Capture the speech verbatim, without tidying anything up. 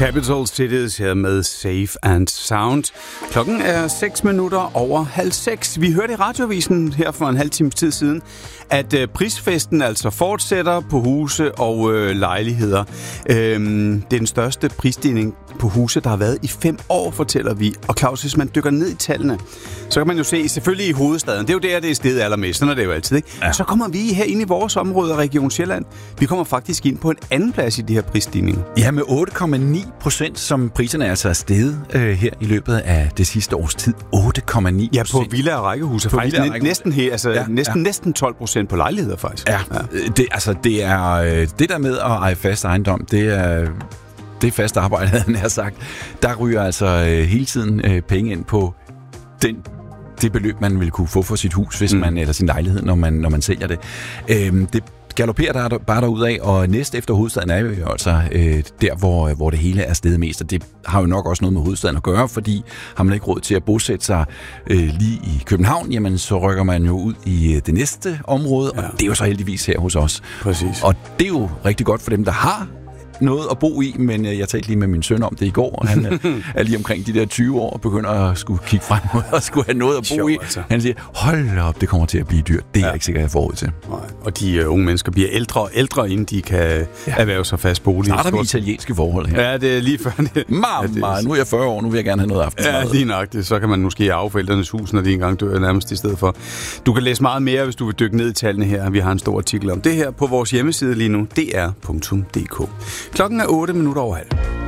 Capital Cities her med Safe and Sound. Klokken er seks minutter over halv seks. Vi hørte i radiovisen her for en halv times tid siden, at øh, prisfesten altså fortsætter på huse og øh, lejligheder. Øhm, det er den største prisstigning på huse, der har været i fem år, fortæller vi. Og Claus, hvis man dykker ned i tallene, så kan man jo se, selvfølgelig i hovedstaden, det er jo der, det er stedet allermest, sådan er det jo altid, ikke? Ja. Så kommer vi her ind i vores område, Region Sjælland. Vi kommer faktisk ind på en anden plads i de her prisstigninger. Ja, med otte komma ni procent, som priserne altså er steget øh, her i løbet af det sidste års tid. otte komma ni procent. Ja, på villa- og rækkehuse. Faktisk næ- næsten, her, altså, ja, næsten, ja. næsten tolv procent på lejligheder, faktisk. Ja, ja. Det, altså, det er det der med at eje fast ejendom, det er... Det er fast arbejde, havde han sagt. Der ryger altså øh, hele tiden øh, penge ind på den, det beløb, man vil kunne få for sit hus, hvis mm. man, eller sin lejlighed, når man, når man sælger det. Øhm, det galopperer der bare derudad, og næst efter hovedstaden er jo altså øh, der, hvor, hvor det hele er steget mest. Og det har jo nok også noget med hovedstaden at gøre, fordi har man ikke råd til at bosætte sig øh, lige i København, jamen så rykker man jo ud i øh, det næste område, ja. Og det er jo så heldigvis her hos os. Præcis. Og det er jo rigtig godt for dem, der har noget at bo i, men jeg talte lige med min søn om det i går, og han er lige omkring de der tyve år og begynder at skulle kigge frem og skulle have noget at bo Sjov, i. Altså. Han siger, hold op, det kommer til at blive dyrt. Det er ja. jeg ikke sikkert, jeg får råd til. Nej. Og de uh, unge mennesker bliver ældre og ældre, inden de kan ja. erhverve sig fast bolig. Snart har vi italienske forhold her. Ja, det er lige før det. Mamma, ja, nu er jeg fyrre år, nu vil jeg gerne have noget aftensmad. Ja, lige nok det. Så kan man måske arve forældrenes hus, når de engang dør nærmest i stedet for. Du kan læse meget mere, hvis du vil dykke ned i tallene her. Vi har en stor artikel om det her på vores hjemmeside lige nu, d r punktum d k. Klokken er otte minutter over halv.